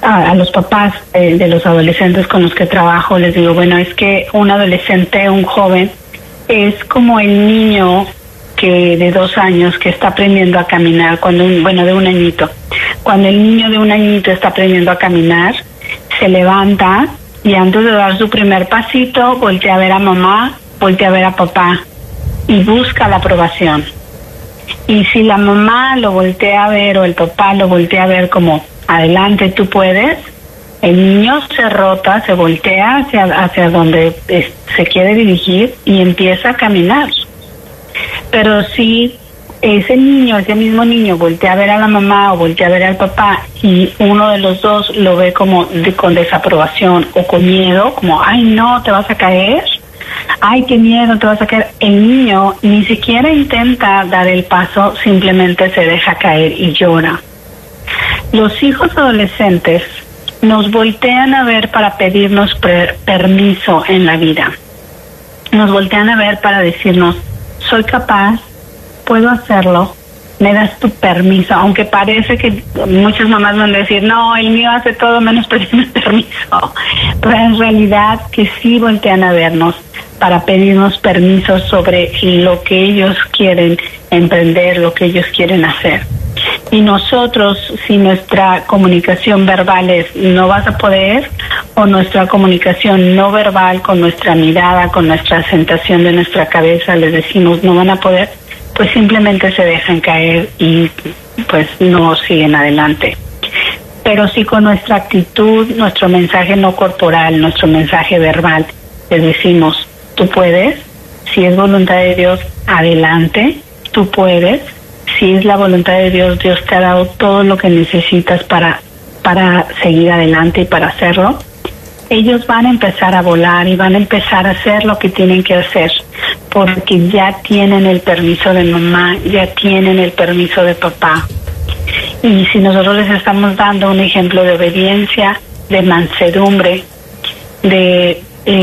a los papás de los adolescentes con los que trabajo, les digo, bueno, es que un adolescente, un joven, es como el niño que de 2 años que está aprendiendo a caminar, de 1 añito. Cuando el niño de 1 añito está aprendiendo a caminar, se levanta y antes de dar su primer pasito, voltea a ver a mamá, voltea a ver a papá y busca la aprobación. Y si la mamá lo voltea a ver o el papá lo voltea a ver como adelante, tú puedes, el niño se rota, se voltea hacia donde se quiere dirigir y empieza a caminar. Pero si ese mismo niño voltea a ver a la mamá o voltea a ver al papá y uno de los dos lo ve como con desaprobación o con miedo, como, ay no, te vas a caer, ay qué miedo, te vas a caer, el niño ni siquiera intenta dar el paso, simplemente se deja caer y llora. Los hijos adolescentes nos voltean a ver para pedirnos permiso en la vida. Nos voltean a ver para decirnos, soy capaz, puedo hacerlo, me das tu permiso, aunque parece que muchas mamás van a decir, no, el mío hace todo menos pedirme permiso, pero en realidad que sí voltean a vernos para pedirnos permiso sobre lo que ellos quieren emprender, lo que ellos quieren hacer. Y nosotros, si nuestra comunicación verbal es no vas a poder, o nuestra comunicación no verbal con nuestra mirada, con nuestra asentación de nuestra cabeza, les decimos no van a poder, pues simplemente se dejan caer y pues no siguen adelante. Pero si con nuestra actitud, nuestro mensaje no corporal, nuestro mensaje verbal, les decimos tú puedes, si es voluntad de Dios, adelante, tú puedes. Si es la voluntad de Dios, Dios te ha dado todo lo que necesitas para seguir adelante y para hacerlo. Ellos van a empezar a volar y van a empezar a hacer lo que tienen que hacer, porque ya tienen el permiso de mamá, ya tienen el permiso de papá. Y si nosotros les estamos dando un ejemplo de obediencia, de mansedumbre, de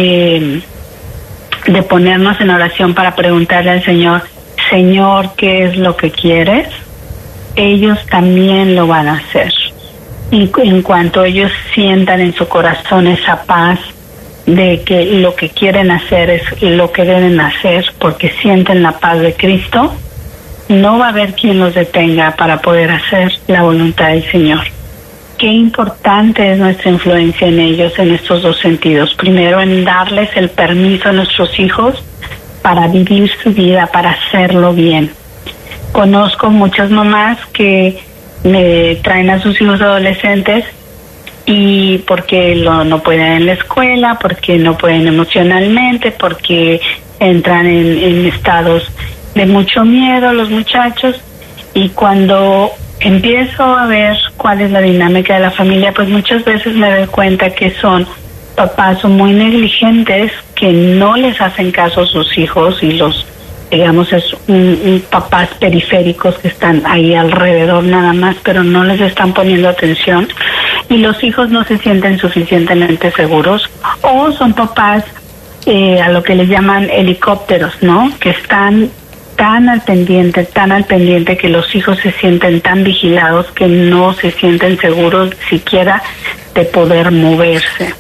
ponernos en oración para preguntarle al Señor, Señor, ¿qué es lo que quieres? Ellos también lo van a hacer. Y en cuanto ellos sientan en su corazón esa paz de que lo que quieren hacer es lo que deben hacer porque sienten la paz de Cristo, no va a haber quien los detenga para poder hacer la voluntad del Señor. Qué importante es nuestra influencia en ellos en estos dos sentidos. Primero, en darles el permiso a nuestros hijos para vivir su vida, para hacerlo bien. Conozco muchas mamás que me traen a sus hijos adolescentes y porque no pueden en la escuela, porque no pueden emocionalmente, porque entran en estados de mucho miedo los muchachos, y cuando empiezo a ver cuál es la dinámica de la familia, pues muchas veces me doy cuenta que son papás muy negligentes, que no les hacen caso a sus hijos y es papás periféricos que están ahí alrededor nada más, pero no les están poniendo atención, y los hijos no se sienten suficientemente seguros, o son papás a lo que les llaman helicópteros, ¿no? Que están tan al pendiente que los hijos se sienten tan vigilados que no se sienten seguros siquiera de poder moverse.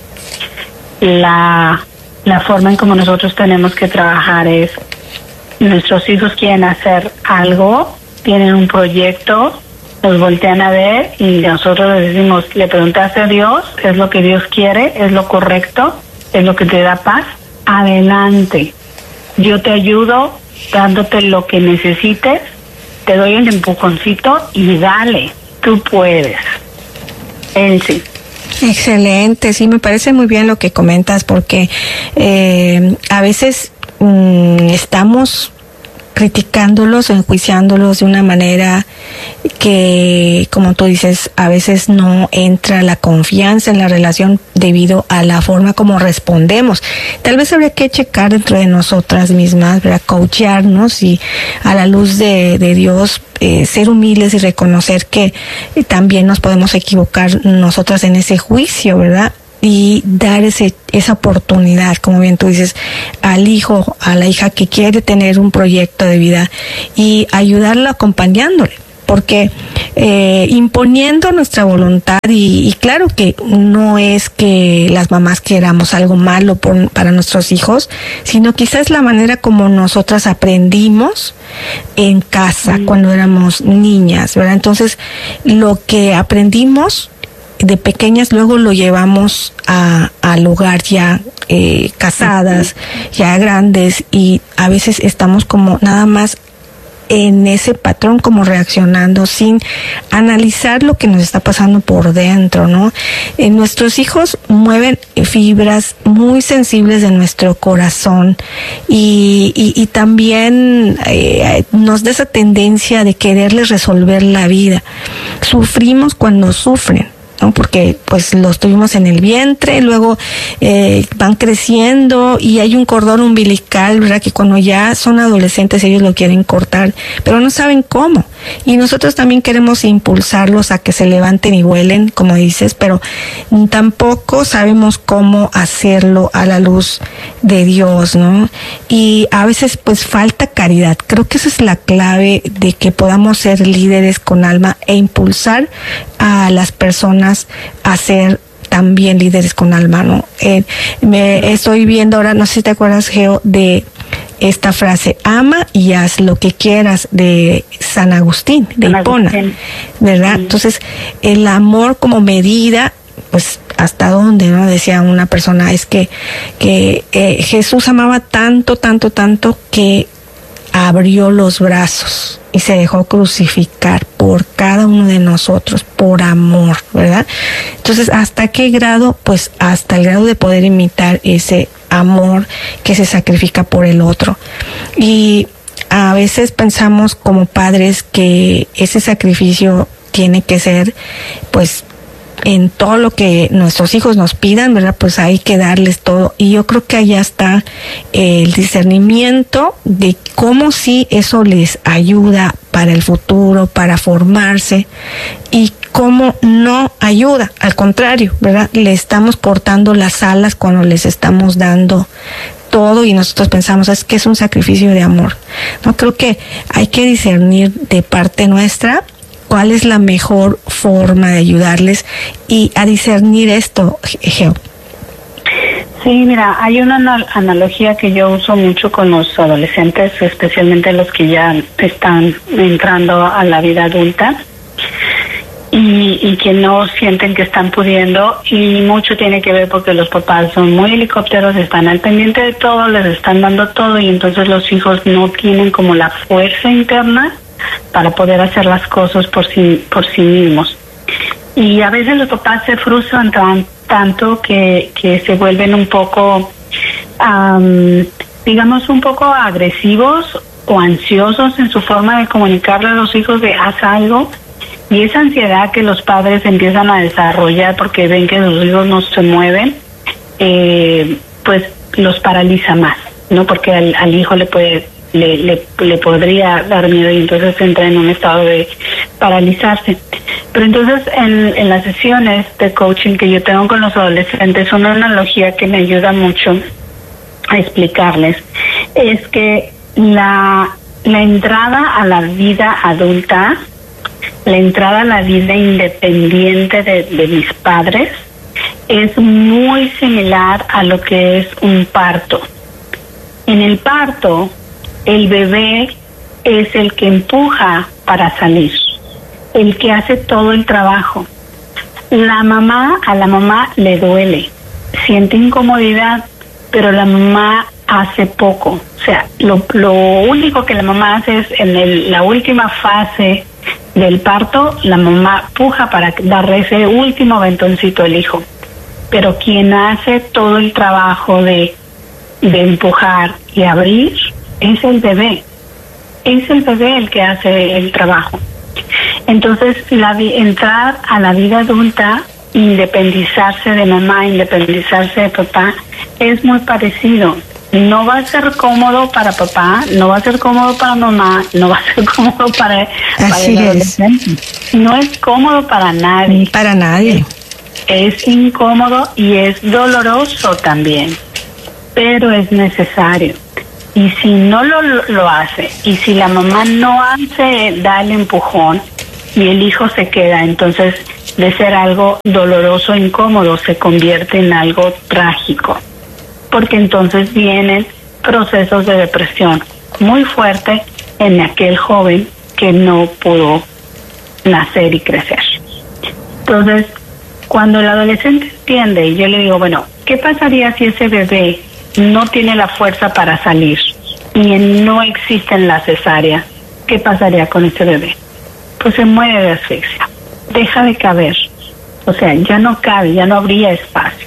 La forma en como nosotros tenemos que trabajar es, nuestros hijos quieren hacer algo, tienen un proyecto, nos voltean a ver y nosotros les decimos, ¿le preguntaste a Dios? ¿Es lo que Dios quiere? ¿Es lo correcto? ¿Es lo que te da paz? Adelante. Yo te ayudo dándote lo que necesites, te doy el empujoncito y dale, tú puedes. Elsie. Excelente, sí, me parece muy bien lo que comentas, porque a veces estamos criticándolos o enjuiciándolos de una manera que, como tú dices, a veces no entra la confianza en la relación debido a la forma como respondemos. Tal vez habría que checar dentro de nosotras mismas, ¿verdad? Coachearnos y a la luz de Dios ser humildes y reconocer que también nos podemos equivocar nosotras en ese juicio, ¿verdad? Y dar esa oportunidad, como bien tú dices, al hijo, a la hija que quiere tener un proyecto de vida, y ayudarlo acompañándole. porque imponiendo nuestra voluntad y claro que no es que las mamás queramos algo malo para nuestros hijos, sino quizás la manera como nosotras aprendimos en casa cuando éramos niñas, ¿verdad? Entonces, lo que aprendimos de pequeñas luego lo llevamos al hogar ya casadas, ya grandes, y a veces estamos como nada más en ese patrón, como reaccionando sin analizar lo que nos está pasando por dentro, ¿no? Nuestros hijos mueven fibras muy sensibles de nuestro corazón y también nos da esa tendencia de quererles resolver la vida. Sufrimos cuando sufren, ¿no? Porque pues los tuvimos en el vientre, luego van creciendo y hay un cordón umbilical, ¿verdad? Que cuando ya son adolescentes ellos lo quieren cortar, pero no saben cómo. Y nosotros también queremos impulsarlos a que se levanten y vuelen, como dices, pero tampoco sabemos cómo hacerlo a la luz de Dios, ¿no? Y a veces pues falta caridad. Creo que esa es la clave de que podamos ser líderes con alma e impulsar a las personas a ser también líderes con alma, ¿no? Me estoy viendo ahora, no sé si te acuerdas, Geo, de esta frase: ama y haz lo que quieras, de San Agustín, de Hipona, ¿verdad? Entonces, el amor como medida, pues, ¿hasta dónde, no? Decía una persona, es que Jesús amaba tanto, tanto, tanto, que abrió los brazos y se dejó crucificar por cada uno de nosotros, por amor, ¿verdad? Entonces, ¿hasta qué grado? Pues hasta el grado de poder imitar ese amor que se sacrifica por el otro. Y a veces pensamos como padres que ese sacrificio tiene que ser, pues, en todo lo que nuestros hijos nos pidan, ¿verdad? Pues hay que darles todo. Y yo creo que allá está el discernimiento de cómo sí eso les ayuda para el futuro, para formarse, y cómo no ayuda. Al contrario, ¿verdad? Le estamos cortando las alas cuando les estamos dando todo y nosotros pensamos, es que es un sacrificio de amor. No, creo que hay que discernir de parte nuestra cuál es la mejor forma de ayudarles y a discernir esto, Geo. Sí, mira, hay una analogía que yo uso mucho con los adolescentes, especialmente los que ya están entrando a la vida adulta y que no sienten que están pudiendo, y mucho tiene que ver porque los papás son muy helicópteros, están al pendiente de todo, les están dando todo, y entonces los hijos no tienen como la fuerza interna para poder hacer las cosas por sí mismos. Y a veces los papás se frustran tanto que se vuelven un poco, digamos, un poco agresivos o ansiosos en su forma de comunicarle a los hijos de haz algo, y esa ansiedad que los padres empiezan a desarrollar porque ven que los hijos no se mueven, pues los paraliza más, ¿no? Porque al hijo le podría dar miedo y entonces entra en un estado de paralizarse. Pero entonces en las sesiones de coaching que yo tengo con los adolescentes, una analogía que me ayuda mucho a explicarles es que la entrada a la vida adulta, la entrada a la vida independiente de mis padres, es muy similar a lo que es un parto. En el parto, el bebé es el que empuja para salir, el que hace todo el trabajo. A la mamá le duele, siente incomodidad, pero la mamá hace poco. O sea, lo único que la mamá hace es en la última fase del parto, la mamá puja para darle ese último aventoncito al hijo. Pero quien hace todo el trabajo de empujar y abrir es el bebé. Es el bebé el que hace el trabajo. Entonces, entrar a la vida adulta, independizarse de mamá, independizarse de papá, es muy parecido. No va a ser cómodo para papá, no va a ser cómodo para mamá, no va a ser cómodo para el adolescente. No es cómodo para nadie. Para nadie. Es incómodo y es doloroso también, pero es necesario. Y si no lo hace, y si la mamá no da el empujón, y el hijo se queda. Entonces, de ser algo doloroso, incómodo, se convierte en algo trágico, porque entonces vienen procesos de depresión muy fuerte en aquel joven que no pudo nacer y crecer. Entonces, cuando el adolescente entiende, y yo le digo, bueno, ¿qué pasaría si ese bebé no tiene la fuerza para salir y no existen las cesáreas? ¿Qué pasaría con ese bebé? Pues se muere de asfixia, deja de caber, o sea, ya no cabe, ya no habría espacio.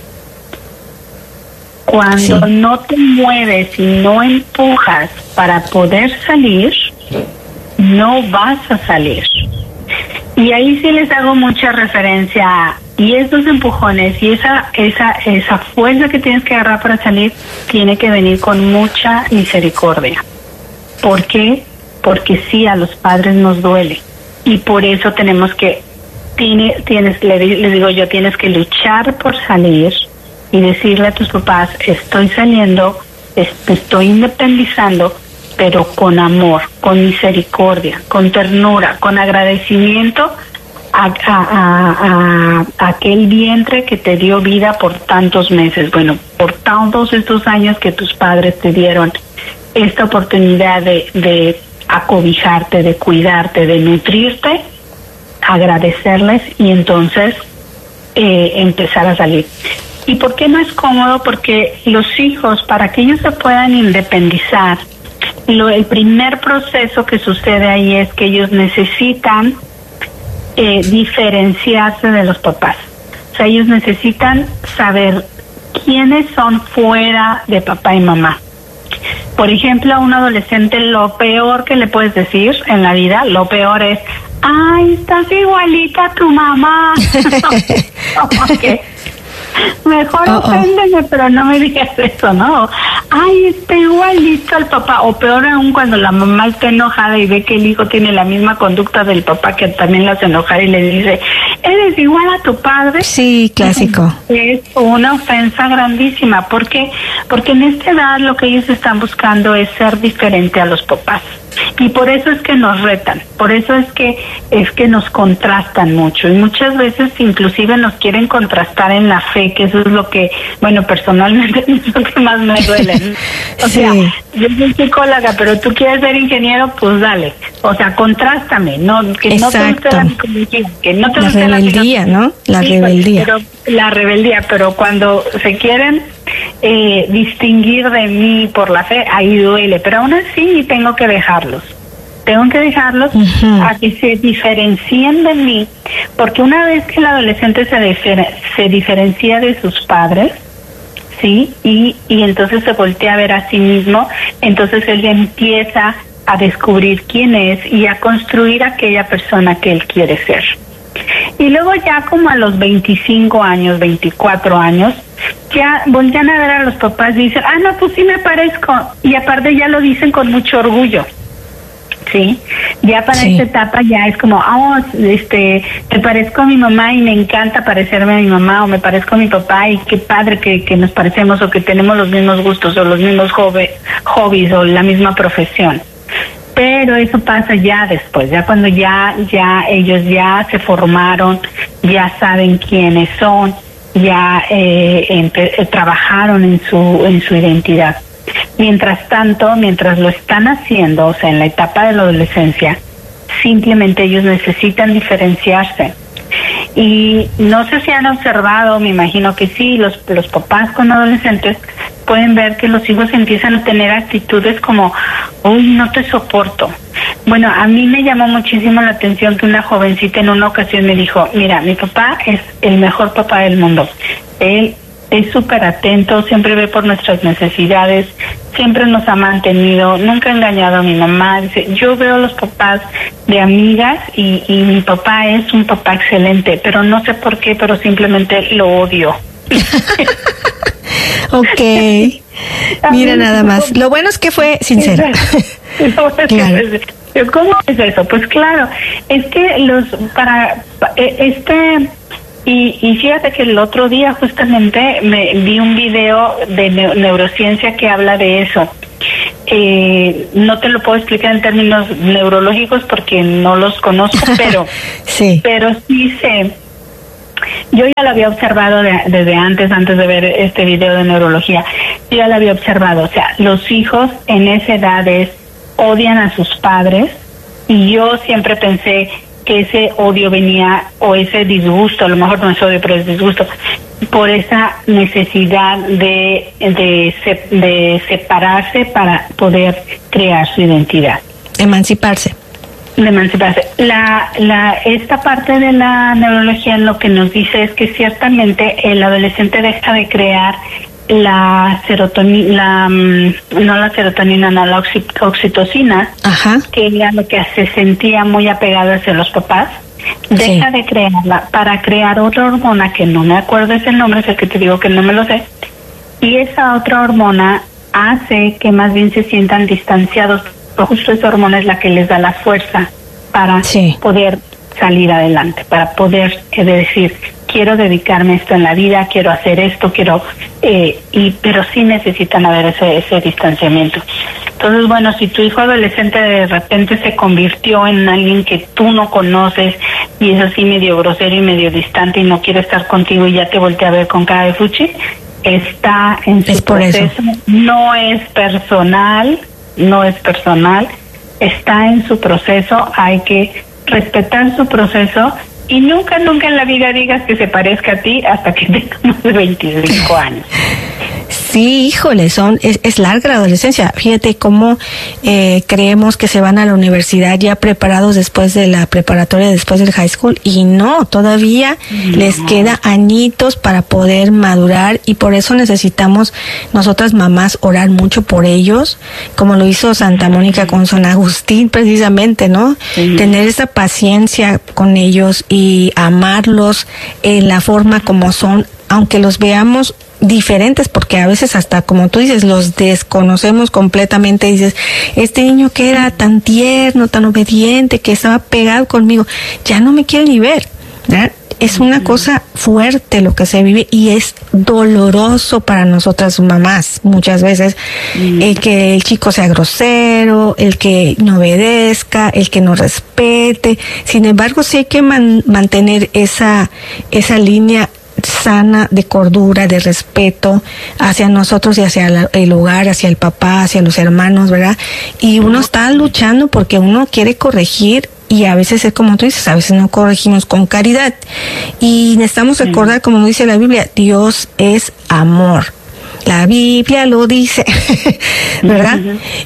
Cuando no te mueves y no empujas para poder salir, no vas a salir. Y ahí sí les hago mucha referencia, y esos empujones y esa fuerza que tienes que agarrar para salir tiene que venir con mucha misericordia. ¿Por qué? Porque sí, a los padres nos duele, y por eso tenemos que, les digo yo, tienes que luchar por salir y decirle a tus papás, estoy saliendo, estoy independizando, pero con amor, con misericordia, con ternura, con agradecimiento a aquel vientre que te dio vida por tantos meses, bueno, por todos estos años que tus padres te dieron esta oportunidad de acobijarte, de cuidarte, de nutrirte, agradecerles y entonces empezar a salir. ¿Y por qué no es cómodo? Porque los hijos, para que ellos se puedan independizar, el primer proceso que sucede ahí es que ellos necesitan diferenciarse de los papás. O sea, ellos necesitan saber quiénes son fuera de papá y mamá. Por ejemplo, a un adolescente lo peor que le puedes decir en la vida, lo peor es, ¡ay, estás igualita a tu mamá! Okay. Mejor oféndeme, pero no me digas eso, ¿no? Ay, está igualito al papá. O peor aún, cuando la mamá está enojada y ve que el hijo tiene la misma conducta del papá, que también la hace enojar y le dice, ¿eres igual a tu padre? Sí, clásico. Es una ofensa grandísima. ¿Por qué? Porque en esta edad lo que ellos están buscando es ser diferente a los papás. Y por eso es que nos retan, por eso es que nos contrastan mucho, y muchas veces inclusive nos quieren contrastar en la fe, que eso es lo que, bueno, personalmente es lo que más me duele. O sea, yo soy psicóloga, pero tú quieres ser ingeniero, pues dale. O sea, contrástame, que no te guste la psicología, que no te guste la rebeldía, ¿no? La rebeldía. Pero la rebeldía, pero cuando se quieren distinguir de mí por la fe, ahí duele, pero aún así tengo que dejarlos a que se diferencien de mí, porque una vez que el adolescente se diferencia de sus padres, sí, y entonces se voltea a ver a sí mismo, entonces él empieza a descubrir quién es y a construir aquella persona que él quiere ser. Y luego ya como a los 25 años, 24 años, ya voltean a ver a los papás y dicen, no, pues sí me parezco. Y aparte ya lo dicen con mucho orgullo. Sí, ya para esta etapa ya es como, me parezco a mi mamá y me encanta parecerme a mi mamá, o me parezco a mi papá y qué padre que nos parecemos, o que tenemos los mismos gustos o los mismos hobbies o la misma profesión. Pero eso pasa ya después, ya cuando ya ellos ya se formaron, ya saben quiénes son, ya trabajaron en su identidad. Mientras tanto, mientras lo están haciendo, o sea, en la etapa de la adolescencia, simplemente ellos necesitan diferenciarse. Y no sé si han observado, me imagino que sí, los papás con adolescentes pueden ver que los hijos empiezan a tener actitudes como, uy, no te soporto. Bueno, a mí me llamó muchísimo la atención que una jovencita en una ocasión me dijo, mira, mi papá es el mejor papá del mundo. Él es súper atento, siempre ve por nuestras necesidades, siempre nos ha mantenido, nunca ha engañado a mi mamá. Dice, yo veo los papás de amigas y mi papá es un papá excelente, pero no sé por qué, pero simplemente lo odio. Ok. Mira nada más. Lo bueno es que fue sincero. Claro. ¿Cómo es eso? Pues claro, es que y fíjate que el otro día justamente me vi un video de neurociencia que habla de eso. no te lo puedo explicar en términos neurológicos porque no los conozco, pero sí. Pero sí sé. Yo ya lo había observado desde antes de ver este video de neurología. Yo ya lo había observado. O sea, los hijos en esa edad odian a sus padres, y yo siempre pensé que ese odio venía, o ese disgusto, a lo mejor no es odio, pero es disgusto, por esa necesidad de separarse para poder crear su identidad. Emanciparse. Esta parte de la neurología lo que nos dice es que ciertamente el adolescente deja de crear la oxitocina, ajá, que era lo que se sentía muy apegado hacia los papás. Deja de crearla para crear otra hormona que no me acuerdo ese nombre, es el que te digo que no me lo sé, y esa otra hormona hace que más bien se sientan distanciados. Justo esa hormona es la que les da la fuerza para poder salir adelante, para poder decir, quiero dedicarme a esto en la vida, quiero hacer esto, pero sí necesitan haber ese distanciamiento. Entonces, bueno, si tu hijo adolescente de repente se convirtió en alguien que tú no conoces y es así medio grosero y medio distante y no quiere estar contigo y ya te voltea a ver con cara de fuchi, está en su proceso. No es personal, está en su proceso, hay que respetar su proceso y nunca en la vida digas que se parezca a ti hasta que tenga más de 25 años. Sí, híjole, es larga la adolescencia. Fíjate cómo creemos que se van a la universidad ya preparados después de la preparatoria, después del high school, y no, todavía les queda añitos para poder madurar, y por eso necesitamos nosotras mamás orar mucho por ellos, como lo hizo Santa Mónica con San Agustín precisamente, ¿no? Tener esa paciencia con ellos y amarlos en la forma como son, aunque los veamos diferentes, porque a veces hasta, como tú dices, los desconocemos completamente. Dices, este niño que era tan tierno, tan obediente, que estaba pegado conmigo, ya no me quiere ni ver, ¿verdad? Es una cosa fuerte lo que se vive, y es doloroso para nosotras mamás muchas veces, el que el chico sea grosero, el que no obedezca, el que no respete. Sin embargo, sí hay que mantener esa línea sana de cordura, de respeto hacia nosotros y hacia el hogar, hacia el papá, hacia los hermanos, ¿verdad? Y uno está luchando porque uno quiere corregir, y a veces es como tú dices, a veces no corregimos con caridad. Y necesitamos recordar, como dice la Biblia, Dios es amor. La Biblia lo dice, ¿verdad?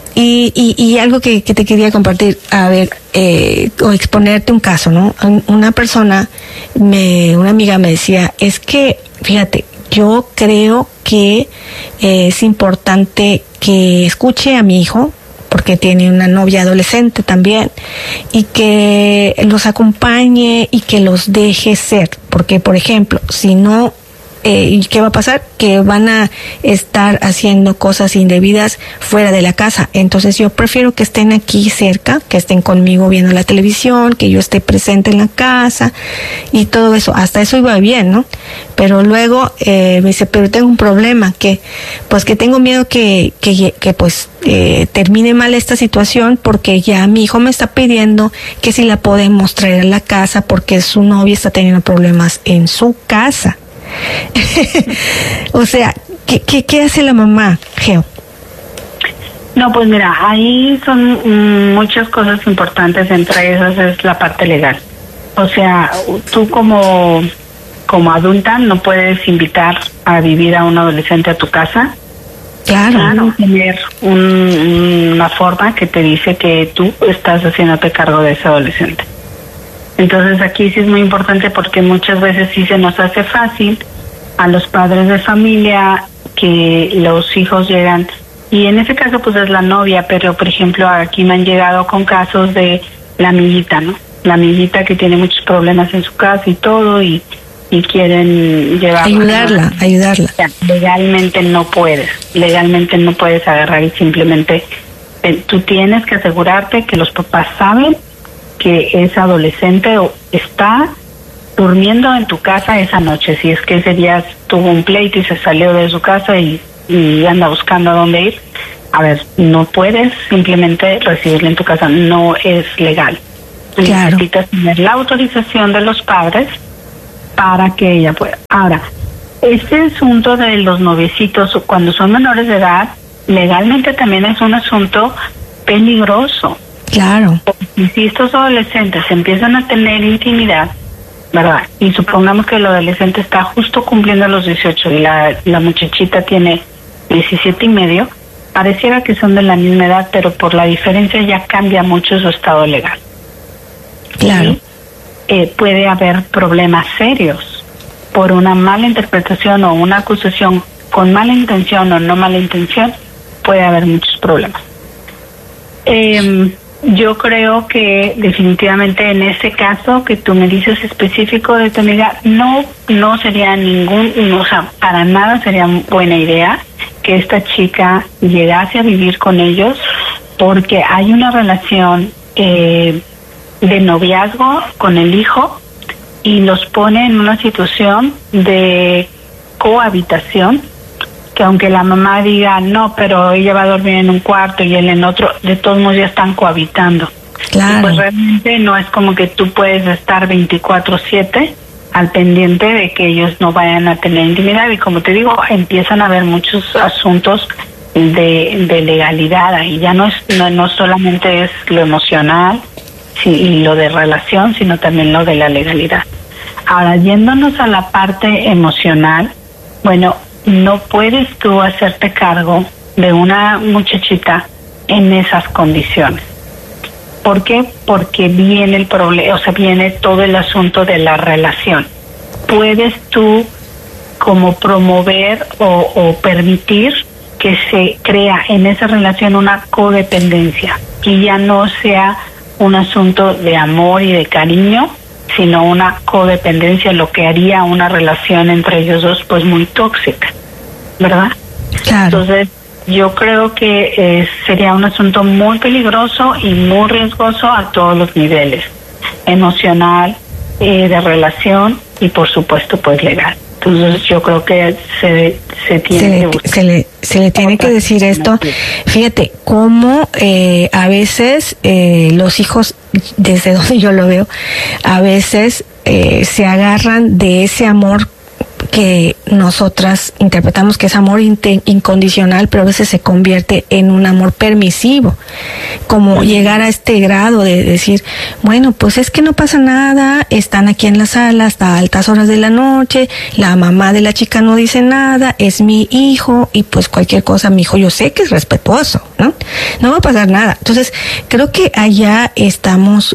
Y algo que te quería compartir, a ver, o exponerte un caso, ¿no? Una persona, una amiga me decía, es que, fíjate, yo creo que es importante que escuche a mi hijo, porque tiene una novia adolescente también, y que los acompañe y que los deje ser, porque, por ejemplo, si no, ¿qué va a pasar? Que van a estar haciendo cosas indebidas fuera de la casa. Entonces yo prefiero que estén aquí cerca, que estén conmigo viendo la televisión, que yo esté presente en la casa y todo eso. Hasta eso iba bien, ¿no? Pero luego me dice, pero tengo un problema, que tengo miedo que termine mal esta situación, porque ya mi hijo me está pidiendo que si la podemos traer a la casa porque su novia está teniendo problemas en su casa. O sea, ¿qué hace la mamá, Geo? No, pues mira, ahí son muchas cosas importantes, entre esas es la parte legal. O sea, tú como adulta no puedes invitar a vivir a un adolescente a tu casa. Claro, tener una forma que te dice que tú estás haciéndote cargo de ese adolescente. Entonces aquí sí es muy importante, porque muchas veces sí se nos hace fácil a los padres de familia que los hijos llegan, y en ese caso pues es la novia, pero por ejemplo aquí me han llegado con casos de la amiguita, ¿no? La amiguita que tiene muchos problemas en su casa y todo, y quieren llevarla. Ayudarla. O sea, legalmente no puedes agarrar y simplemente tú tienes que asegurarte que los papás saben que ese adolescente está durmiendo en tu casa esa noche. Si es que ese día tuvo un pleito y se salió de su casa y anda buscando a dónde ir, a ver, no puedes simplemente recibirla en tu casa, no es legal. Claro. Necesitas tener la autorización de los padres para que ella pueda. Ahora, este asunto de los noviecitos cuando son menores de edad, legalmente también es un asunto peligroso. Claro. Porque si estos adolescentes empiezan a tener intimidad, ¿verdad? Y supongamos que el adolescente está justo cumpliendo los 18 y la muchachita tiene 17 y medio, pareciera que son de la misma edad, pero por la diferencia ya cambia mucho su estado legal. Claro. Y, puede haber problemas serios por una mala interpretación o una acusación con mala intención o no mala intención, puede haber muchos problemas. Yo creo que definitivamente en ese caso que tú me dices específico de tu amiga, no sería o sea, para nada sería buena idea que esta chica llegase a vivir con ellos, porque hay una relación de noviazgo con el hijo y los pone en una situación de cohabitación, que aunque la mamá diga no, pero ella va a dormir en un cuarto y él en otro, de todos modos ya están cohabitando. Claro. Y pues realmente no es como que tú puedes estar 24/7 al pendiente de que ellos no vayan a tener intimidad, y como te digo, empiezan a haber muchos asuntos de legalidad ahí. Ya no solamente es lo emocional y lo de relación, sino también lo de la legalidad. Ahora, yéndonos a la parte emocional, bueno, no puedes tú hacerte cargo de una muchachita en esas condiciones. ¿Por qué? Porque viene el problema, o sea, viene todo el asunto de la relación. Puedes tú como promover o permitir que se crea en esa relación una codependencia y ya no sea un asunto de amor y de cariño, sino una codependencia, lo que haría una relación entre ellos dos pues muy tóxica, ¿verdad? Claro. Entonces yo creo que sería un asunto muy peligroso y muy riesgoso a todos los niveles, emocional, de relación y por supuesto pues legal. Entonces yo creo que se le tiene que decir esto. Fíjate cómo a veces los hijos, desde donde yo lo veo, a veces se agarran de ese amor que nosotras interpretamos que es amor incondicional, pero a veces se convierte en un amor permisivo, como llegar a este grado de decir, bueno, pues es que no pasa nada, están aquí en la sala hasta altas horas de la noche, la mamá de la chica no dice nada, es mi hijo, y pues cualquier cosa, mi hijo yo sé que es respetuoso, ¿no? No va a pasar nada. Entonces, creo que allá estamos,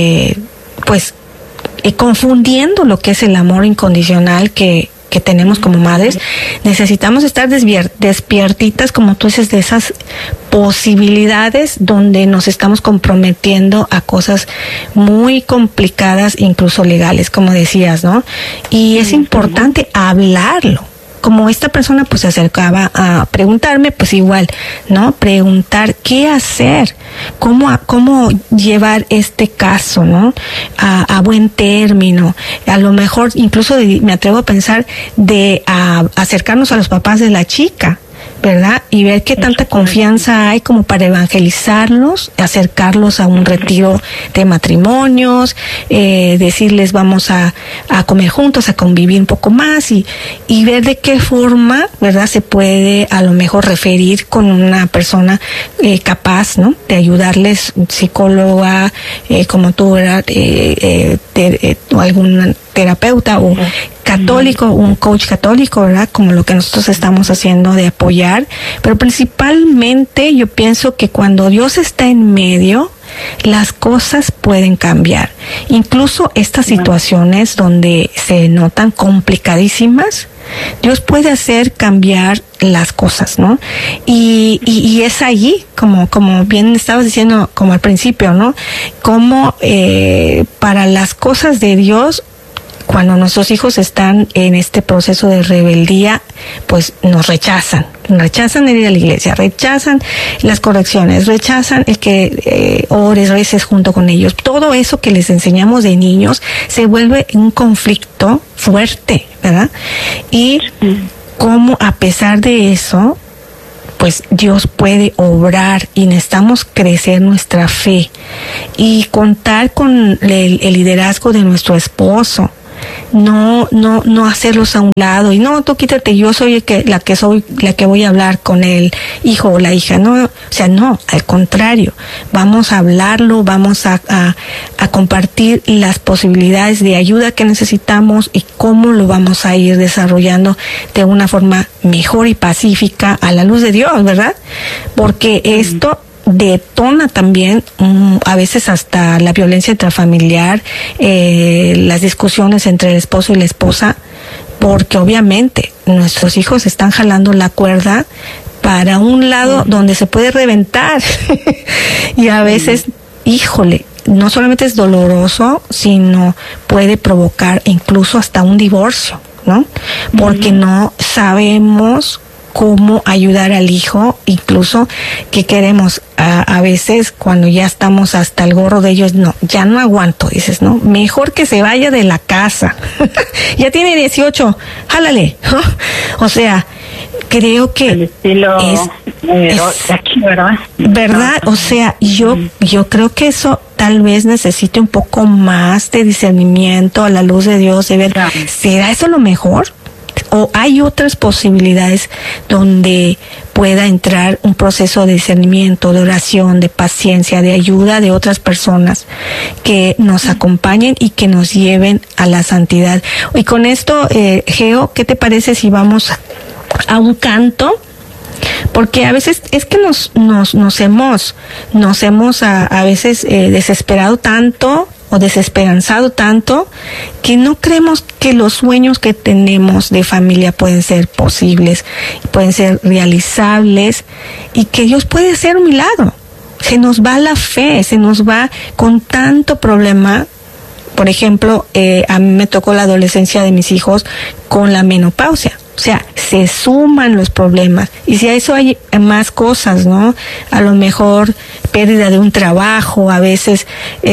confundiendo lo que es el amor incondicional que tenemos como madres. Necesitamos estar despiertitas, como tú dices, de esas posibilidades donde nos estamos comprometiendo a cosas muy complicadas, incluso legales, como decías, ¿no? Y es importante hablarlo. Como esta persona pues se acercaba a preguntarme, pues igual, ¿no? Preguntar qué hacer, cómo llevar este caso, ¿no? A buen término. A lo mejor incluso me atrevo a pensar de acercarnos a los papás de la chica, ¿verdad? Y ver qué tanta confianza hay como para evangelizarlos, acercarlos a un retiro de matrimonios, decirles vamos a comer juntos, a convivir un poco más y ver de qué forma, ¿verdad? Se puede a lo mejor referir con una persona capaz, ¿no? De ayudarles, psicóloga, como tú, ¿verdad? O algún terapeuta o católico, un coach católico, ¿verdad? Como lo que nosotros estamos haciendo de apoyar, pero principalmente yo pienso que cuando Dios está en medio, las cosas pueden cambiar. Incluso estas situaciones donde se notan complicadísimas, Dios puede hacer cambiar las cosas, ¿no? Y es allí, como bien estabas diciendo, como al principio, ¿no? Como para las cosas de Dios, cuando nuestros hijos están en este proceso de rebeldía, pues nos rechazan el ir a la iglesia, rechazan las correcciones, rechazan el que ores, reces junto con ellos. Todo eso que les enseñamos de niños se vuelve un conflicto fuerte, ¿verdad? Y como a pesar de eso, pues Dios puede obrar y necesitamos crecer nuestra fe y contar con el liderazgo de nuestro esposo. No hacerlos a un lado y no, tú quítate, yo soy la que voy a hablar con el hijo o la hija. No, o sea, no, al contrario, vamos a hablarlo, vamos a compartir las posibilidades de ayuda que necesitamos y cómo lo vamos a ir desarrollando de una forma mejor y pacífica a la luz de Dios, ¿verdad? Porque esto detona también a veces hasta la violencia intrafamiliar, las discusiones entre el esposo y la esposa, porque obviamente nuestros hijos están jalando la cuerda para un lado donde se puede reventar y a veces, híjole, no solamente es doloroso, sino puede provocar incluso hasta un divorcio, ¿no? Porque no sabemos cómo ayudar al hijo, incluso que queremos a veces cuando ya estamos hasta el gorro de ellos, no, ya no aguanto, dices, no, mejor que se vaya de la casa. Ya tiene 18, jálale, ¿no? O sea, creo que el estilo es aquí, ¿verdad? O sea, yo creo que eso tal vez necesite un poco más de discernimiento a la luz de Dios, de ver, ¿será eso lo mejor? ¿O hay otras posibilidades donde pueda entrar un proceso de discernimiento, de oración, de paciencia, de ayuda de otras personas que nos acompañen y que nos lleven a la santidad? Y con esto, Geo, ¿qué te parece si vamos a un canto? Porque a veces es que nos hemos a veces desesperado tanto o desesperanzado tanto que no creemos que los sueños que tenemos de familia pueden ser posibles, pueden ser realizables y que Dios puede hacer un milagro. Se nos va la fe, se nos va con tanto problema. Por ejemplo, a mí me tocó la adolescencia de mis hijos con la menopausia. O sea, se suman los problemas. Y si a eso hay más cosas, ¿no? A lo mejor pérdida de un trabajo, a veces,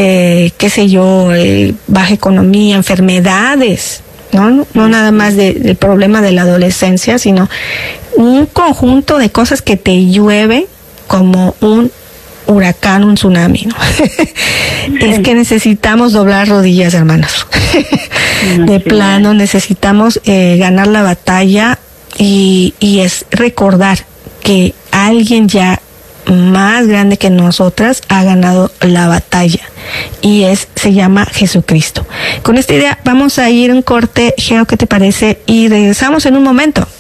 baja economía, enfermedades, ¿no? No nada más del problema de la adolescencia, sino un conjunto de cosas que te llueve como un huracán, un tsunami, ¿no? Es que necesitamos doblar rodillas, hermanos. De plano, necesitamos ganar la batalla y es recordar que alguien ya más grande que nosotras ha ganado la batalla y se llama Jesucristo. Con esta idea vamos a ir un corte, Geo, ¿qué te parece? Y regresamos en un momento.